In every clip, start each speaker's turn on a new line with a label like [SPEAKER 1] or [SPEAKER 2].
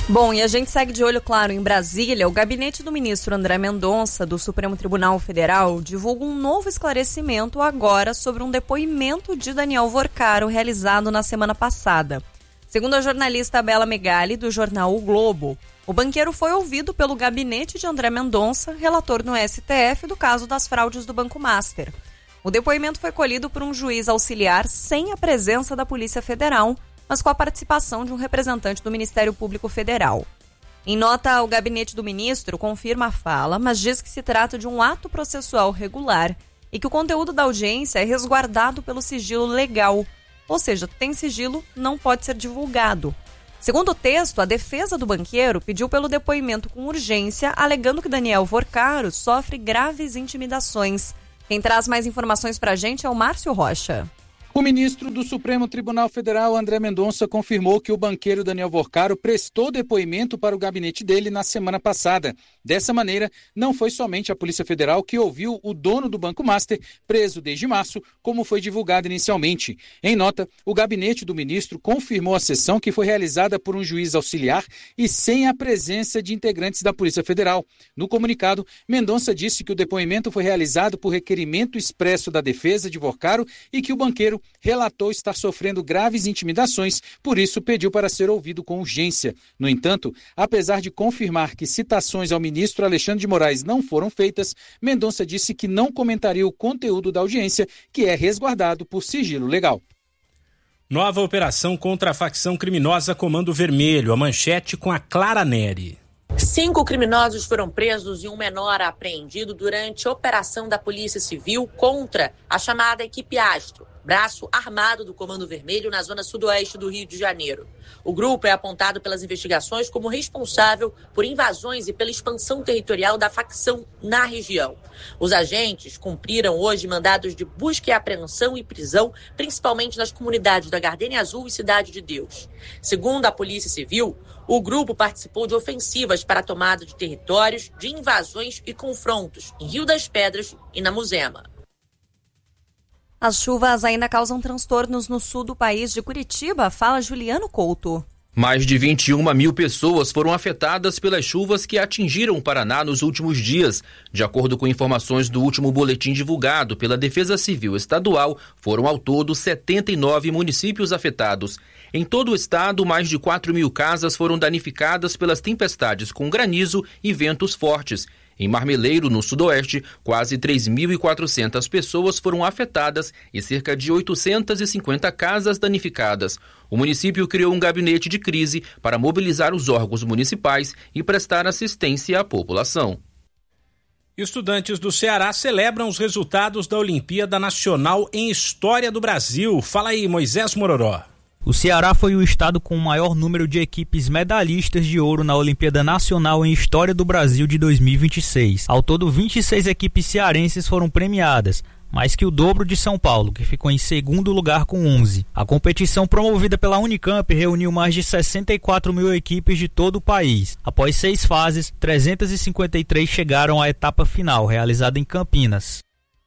[SPEAKER 1] Bom, e a gente segue de olho, claro, em Brasília. O gabinete do ministro André Mendonça, do Supremo Tribunal Federal, divulga um novo esclarecimento agora sobre um depoimento de Daniel Vorcaro realizado na semana passada. Segundo a jornalista Bela Megali, do jornal O Globo, o banqueiro foi ouvido pelo gabinete de André Mendonça, relator no STF do caso das fraudes do Banco Master. O depoimento foi colhido por um juiz auxiliar sem a presença da Polícia Federal, mas com a participação de um representante do Ministério Público Federal. Em nota, o gabinete do ministro confirma a fala, mas diz que se trata de um ato processual regular e que o conteúdo da audiência é resguardado pelo sigilo legal, ou seja, tem sigilo, não pode ser divulgado. Segundo o texto, a defesa do banqueiro pediu pelo depoimento com urgência, alegando que Daniel Vorcaro sofre graves intimidações. Quem traz mais informações para a gente é o Márcio Rocha.
[SPEAKER 2] O ministro do Supremo Tribunal Federal, André Mendonça, confirmou que o banqueiro Daniel Vorcaro prestou depoimento para o gabinete dele na semana passada. Dessa maneira, não foi somente a Polícia Federal que ouviu o dono do Banco Master, preso desde março, como foi divulgado inicialmente. Em nota, o gabinete do ministro confirmou a sessão que foi realizada por um juiz auxiliar e sem a presença de integrantes da Polícia Federal. No comunicado, Mendonça disse que o depoimento foi realizado por requerimento expresso da defesa de Vorcaro e que o banqueiro relatou estar sofrendo graves intimidações, por isso pediu para ser ouvido com urgência. No entanto, apesar de confirmar que citações ao ministro Alexandre de Moraes não foram feitas, Mendonça disse que não comentaria o conteúdo da audiência, que é resguardado por sigilo legal.
[SPEAKER 3] Nova operação contra a facção criminosa Comando Vermelho, a manchete com a Clara Neri.
[SPEAKER 4] 5 criminosos foram presos e um menor apreendido durante a operação da Polícia Civil contra a chamada Equipe Astro, braço armado do Comando Vermelho na zona sudoeste do Rio de Janeiro. O grupo é apontado pelas investigações como responsável por invasões e pela expansão territorial da facção na região. Os agentes cumpriram hoje mandados de busca e apreensão e prisão, principalmente nas comunidades da Gardênia Azul e Cidade de Deus. Segundo a Polícia Civil, o grupo participou de ofensivas para a tomada de territórios, de invasões e confrontos em Rio das Pedras e na Muzema.
[SPEAKER 1] As chuvas ainda causam transtornos no sul do país. De Curitiba, fala Juliano Couto.
[SPEAKER 5] Mais de 21 mil pessoas foram afetadas pelas chuvas que atingiram o Paraná nos últimos dias. De acordo com informações do último boletim divulgado pela Defesa Civil Estadual, foram ao todo 79 municípios afetados. Em todo o estado, mais de 4 mil casas foram danificadas pelas tempestades com granizo e ventos fortes. Em Marmeleiro, no sudoeste, quase 3.400 pessoas foram afetadas e cerca de 850 casas danificadas. O município criou um gabinete de crise para mobilizar os órgãos municipais e prestar assistência à população.
[SPEAKER 3] Estudantes do Ceará celebram os resultados da Olimpíada Nacional em História do Brasil. Fala aí, Moisés Mororó.
[SPEAKER 6] O Ceará foi o estado com o maior número de equipes medalhistas de ouro na Olimpíada Nacional em História do Brasil de 2026. Ao todo, 26 equipes cearenses foram premiadas, mais que o dobro de São Paulo, que ficou em segundo lugar com 11. A competição promovida pela Unicamp reuniu mais de 64 mil equipes de todo o país. Após 6 fases, 353 chegaram à etapa final, realizada em Campinas.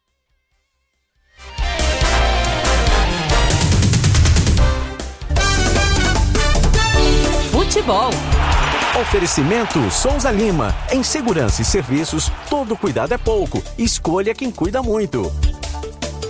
[SPEAKER 1] Futebol.
[SPEAKER 7] Oferecimento Souza Lima. Em segurança e serviços, todo cuidado é pouco. Escolha quem cuida muito.